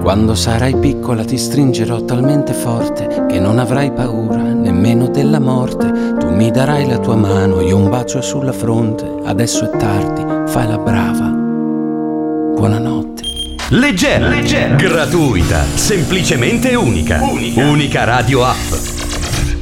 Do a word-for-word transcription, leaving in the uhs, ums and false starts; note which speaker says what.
Speaker 1: Quando sarai piccola ti stringerò talmente forte che non avrai paura nemmeno della morte. Tu mi darai la tua mano, io un bacio sulla fronte. Adesso è tardi, fai la brava. Buonanotte.
Speaker 2: Leggera, leggera, gratuita, semplicemente unica. Unica, unica radio app.